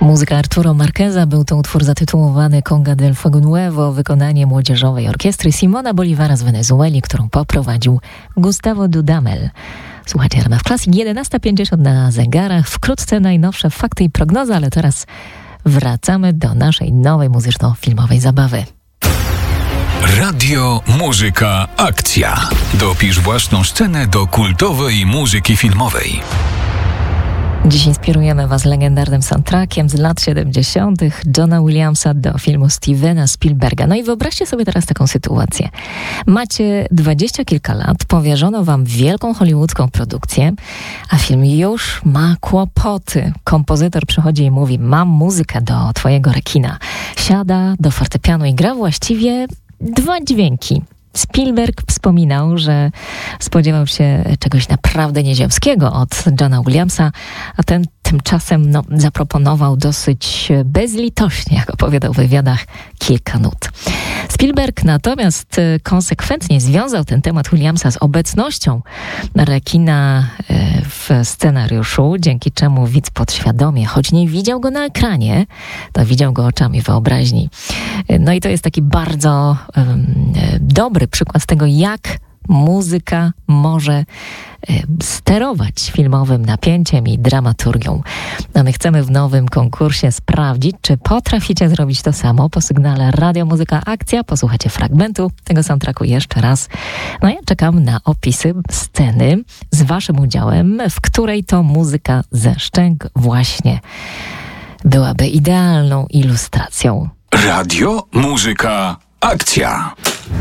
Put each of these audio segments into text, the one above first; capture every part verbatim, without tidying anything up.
Muzyka Arturo Marqueza, był to utwór zatytułowany Conga del Fuego Nuevo, wykonanie młodzieżowej orkiestry Simona Bolívara z Wenezueli, którą poprowadził Gustavo Dudamel. Słuchajcie, R M F Classic, jedenasta pięćdziesiąt na zegarach, wkrótce najnowsze fakty i prognozy, ale teraz wracamy do naszej nowej muzyczno-filmowej zabawy. Radio, muzyka, akcja. Dopisz własną scenę do kultowej muzyki filmowej. Dziś inspirujemy Was legendarnym soundtrackiem z lat siedemdziesiątych Johna Williamsa do filmu Stevena Spielberga. No i wyobraźcie sobie teraz taką sytuację. Macie dwadzieścia kilka lat, powierzono Wam wielką hollywoodzką produkcję, a film już ma kłopoty. Kompozytor przychodzi i mówi: mam muzykę do Twojego rekina. Siada do fortepianu i gra właściwie dwa dźwięki. Spielberg wspominał, że spodziewał się czegoś naprawdę nieziemskiego od Johna Williamsa, a ten tymczasem no, zaproponował dosyć bezlitośnie, jak opowiadał w wywiadach, kilka nut. Spielberg natomiast konsekwentnie związał ten temat Williamsa z obecnością rekina w scenariuszu, dzięki czemu widz podświadomie, choć nie widział go na ekranie, to widział go oczami wyobraźni. No i to jest taki bardzo um, dobry przykład tego, jak muzyka może sterować filmowym napięciem i dramaturgią. No my chcemy w nowym konkursie sprawdzić, czy potraficie zrobić to samo. Po sygnale Radio Muzyka Akcja posłuchacie fragmentu tego soundtracku jeszcze raz. No ja czekam na opisy sceny z waszym udziałem, w której to muzyka ze Szczęk właśnie byłaby idealną ilustracją. Radio, muzyka, akcja.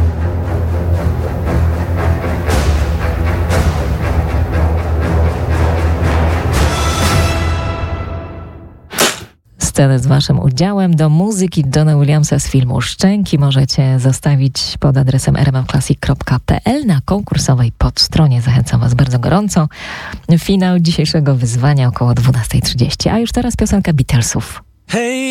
Scenę z waszym udziałem do muzyki Johna Williamsa z filmu Szczęki możecie zostawić pod adresem r m f classic kropka p l na konkursowej podstronie. Zachęcam was bardzo gorąco. Finał dzisiejszego wyzwania około dwunasta trzydzieści, a już teraz piosenka Beatlesów. Hey.